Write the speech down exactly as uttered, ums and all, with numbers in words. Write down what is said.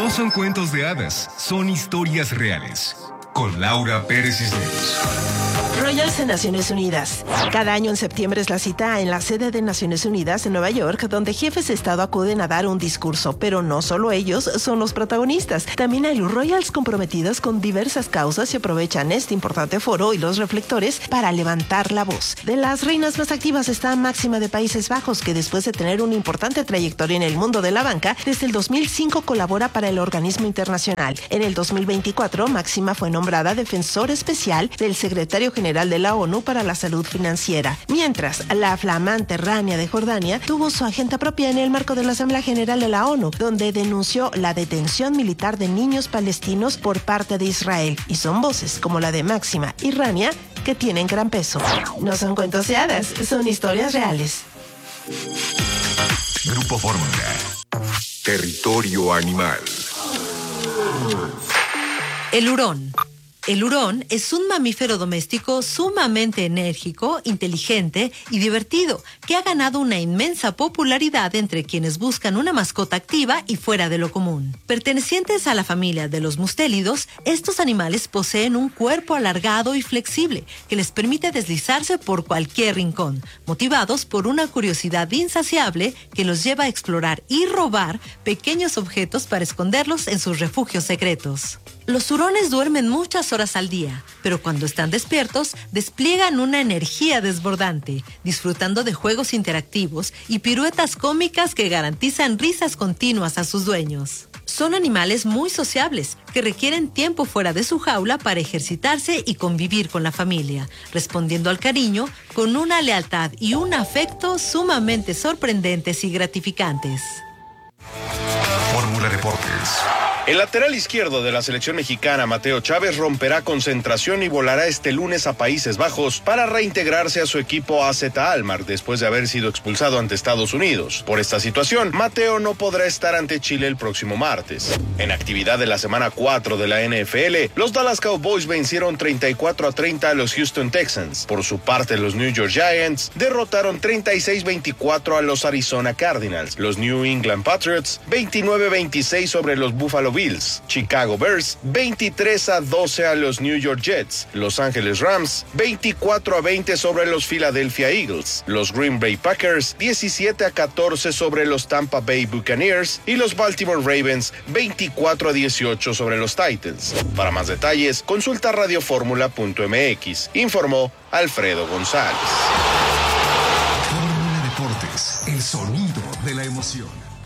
No son cuentos de hadas, son historias reales. Con Laura Pérez Cisneros. Royals de Naciones Unidas. Cada año en septiembre es la cita en la sede de Naciones Unidas en Nueva York, donde jefes de Estado acuden a dar un discurso, pero no solo ellos son los protagonistas. También hay Royals comprometidas con diversas causas y aprovechan este importante foro y los reflectores para levantar la voz. De las reinas más activas está Máxima de Países Bajos, que después de tener una importante trayectoria en el mundo de la banca, desde el dos mil cinco colabora para el organismo internacional. En el dos mil veinticuatro, Máxima fue nombrada defensor especial del secretario general de la ONU para la salud financiera, mientras la flamante Rania de Jordania tuvo su agenda propia en el marco de la Asamblea General de la ONU, donde denunció la detención militar de niños palestinos por parte de Israel, y son voces como la de Máxima y Rania que tienen gran peso. No son cuentos de hadas, son historias reales. Grupo Fórmula. Territorio animal. El hurón. El hurón es un mamífero doméstico sumamente enérgico, inteligente y divertido, que ha ganado una inmensa popularidad entre quienes buscan una mascota activa y fuera de lo común. Pertenecientes a la familia de los mustélidos, estos animales poseen un cuerpo alargado y flexible que les permite deslizarse por cualquier rincón, motivados por una curiosidad insaciable que los lleva a explorar y robar pequeños objetos para esconderlos en sus refugios secretos. Los hurones duermen muchas horas al día, pero cuando están despiertos, despliegan una energía desbordante, disfrutando de juegos interactivos y piruetas cómicas que garantizan risas continuas a sus dueños. Son animales muy sociables, que requieren tiempo fuera de su jaula para ejercitarse y convivir con la familia, respondiendo al cariño con una lealtad y un afecto sumamente sorprendentes y gratificantes. Fórmula Deportes. El lateral izquierdo de la selección mexicana, Mateo Chávez, romperá concentración y volará este lunes a Países Bajos para reintegrarse a su equipo A Z Alkmaar después de haber sido expulsado ante Estados Unidos. Por esta situación, Mateo no podrá estar ante Chile el próximo martes. En actividad de la semana cuatro de la N F L, los Dallas Cowboys vencieron treinta y cuatro a treinta a los Houston Texans. Por su parte, los New York Giants derrotaron treinta y seis a veinticuatro a los Arizona Cardinals. Los New England Patriots veintinueve a veintiséis sobre los Buffalo Bills. Chicago Bears veintitrés a doce a los New York Jets. Los Angeles Rams veinticuatro a veinte sobre los Philadelphia Eagles. Los Green Bay Packers diecisiete a catorce sobre los Tampa Bay Buccaneers y los Baltimore Ravens veinticuatro a dieciocho sobre los Titans. Para más detalles, consulta radioformula punto m x. Informó Alfredo González. Fórmula Deportes, el sonido de la emoción.